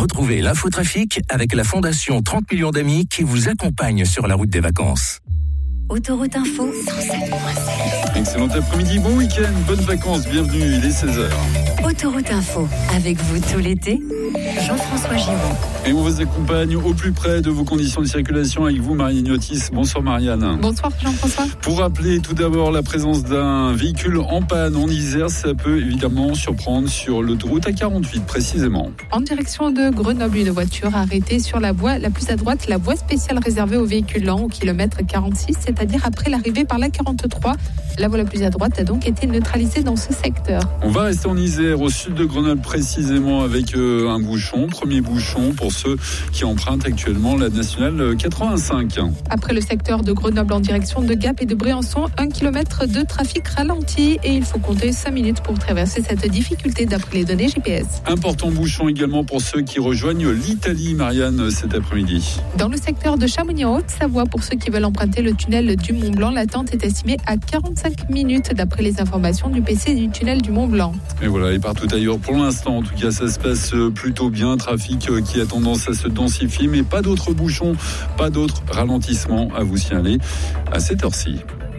Retrouvez l'infotrafic avec la Fondation 30 millions d'amis qui vous accompagne sur la route des vacances. Autoroute Info 107.7. Excellent après-midi, bon week-end, bonnes vacances, bienvenue, il est 16h. Autoroute Info, avec vous tout l'été, Jean-François Giraud. Et on vous accompagne au plus près de vos conditions de circulation avec vous, Marianne Yotis. Bonsoir Marianne. Bonsoir Jean-François. Pour rappeler tout d'abord la présence d'un véhicule en panne en Isère, ça peut évidemment surprendre sur l'autoroute A48 précisément. En direction de Grenoble, une voiture arrêtée sur la voie la plus à droite, la voie spéciale réservée aux véhicules lents au kilomètre 46, c'est-à-dire après l'arrivée par la 43. La voie la plus à droite a donc été neutralisée dans ce secteur. On va rester en Isère, au sud de Grenoble précisément, avec un bouchon, premier bouchon pour ceux qui empruntent actuellement la nationale 85. Après le secteur de Grenoble en direction de Gap et de Briançon, 1 km de trafic ralenti et il faut compter 5 minutes pour traverser cette difficulté d'après les données GPS. Important bouchon également pour ceux qui rejoignent l'Italie, Marianne, cet après-midi. Dans le secteur de Chamonix en Haute-Savoie, pour ceux qui veulent emprunter le tunnel du Mont-Blanc, l'attente est estimée à 45 minutes d'après les informations du PC du tunnel du Mont-Blanc. Et voilà, et partout ailleurs pour l'instant, en tout cas ça se passe plutôt bien, trafic qui a tendance à se densifier, mais pas d'autres bouchons, pas d'autres ralentissements à vous signaler à cette heure-ci.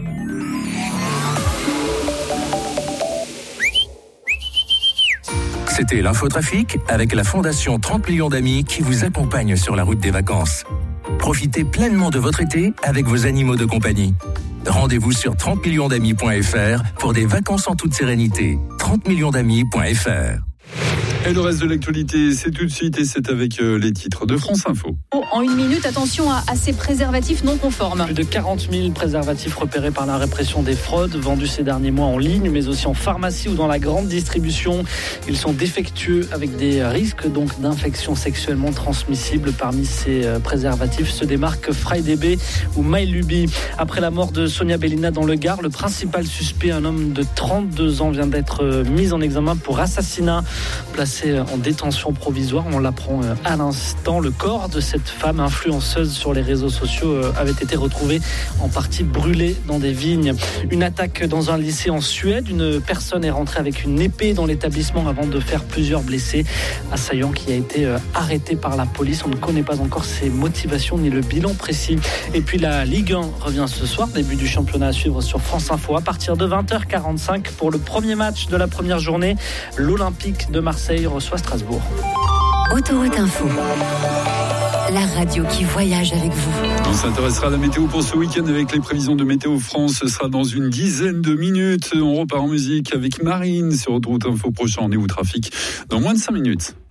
C'était l'infotrafic avec la Fondation 30 millions d'amis qui vous accompagne sur la route des vacances. Profitez pleinement de votre été avec vos animaux de compagnie. Rendez-vous sur 30millionsdamis.fr pour des vacances en toute sérénité. 30millionsdamis.fr. Et le reste de l'actualité, c'est tout de suite et c'est avec les titres de France Info. En une minute, attention à ces préservatifs non conformes. Plus de 40 000 préservatifs repérés par la répression des fraudes, vendus ces derniers mois en ligne, mais aussi en pharmacie ou dans la grande distribution. Ils sont défectueux avec des risques donc d'infections sexuellement transmissibles. Parmi ces préservatifs se démarquent FryDB ou MyLuby. Après la mort de Sonia Bellina dans le Gard, le principal suspect, un homme de 32 ans, vient d'être mis en examen pour assassinat. Placé en détention provisoire, on l'apprend à l'instant. Le corps de cette femme influenceuse sur les réseaux sociaux avait été retrouvé en partie brûlé dans des vignes. Une attaque dans un lycée en Suède. Une personne est rentrée avec une épée dans l'établissement avant de faire plusieurs blessés. Assaillant qui a été arrêté par la police. On ne connaît pas encore ses motivations ni le bilan précis. Et puis la Ligue 1 revient ce soir. Début du championnat à suivre sur France Info à partir de 20h45 pour le premier match de la première journée. L'Olympique de Marseille reçoit Strasbourg. Autoroute Info, la radio qui voyage avec vous. On s'intéressera à la météo pour ce week-end avec les prévisions de Météo France. Ce sera dans une dizaine de minutes. On repart en musique avec Marine sur Autoroute Info. Prochain rendez-vous trafic dans moins de 5 minutes.